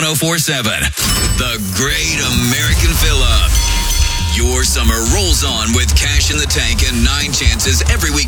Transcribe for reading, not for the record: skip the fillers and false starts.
1047. The Great American Fill-Up. Your summer rolls on with cash in the tank and 9 chances every week